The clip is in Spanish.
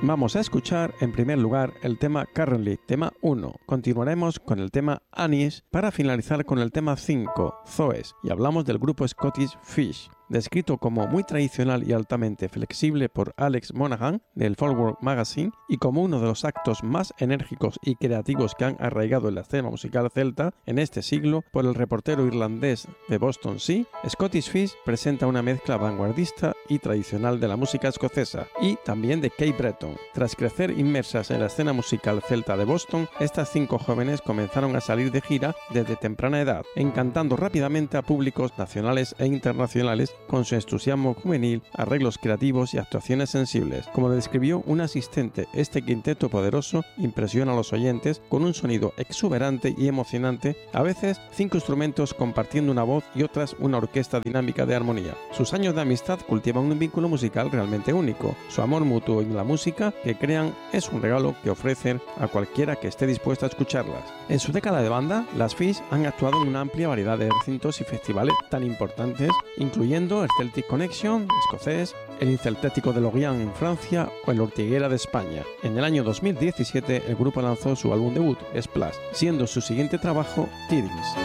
Vamos a escuchar en primer lugar el tema Currently, tema 1. Continuaremos con el tema Anis para finalizar con el tema 5, Zoes, y hablamos del grupo Scottish Fish. Descrito como muy tradicional y altamente flexible por Alex Monaghan del Folkwork Magazine y como uno de los actos más enérgicos y creativos que han arraigado en la escena musical celta en este siglo por el reportero irlandés de Boston Sea, Scottish Fish presenta una mezcla vanguardista y tradicional de la música escocesa y también de Cape Breton. Tras crecer inmersas en la escena musical celta de Boston, estas 5 jóvenes comenzaron a salir de gira desde temprana edad, encantando rápidamente a públicos nacionales e internacionales con su entusiasmo juvenil, arreglos creativos y actuaciones sensibles. Como lo describió un asistente, este quinteto poderoso impresiona a los oyentes con un sonido exuberante y emocionante, a veces 5 instrumentos compartiendo una voz y otras una orquesta dinámica de armonía. Sus años de amistad cultivan un vínculo musical realmente único. Su amor mutuo en la música que crean es un regalo que ofrecen a cualquiera que esté dispuesto a escucharlas. En su década de banda, las Fish han actuado en una amplia variedad de recintos y festivales tan importantes, incluyendo el Celtic Connection escocés, el Inceltético de Lorient en Francia o el Ortiguera de España. En el año 2017 el grupo lanzó su álbum debut, Splash, siendo su siguiente trabajo Tidings.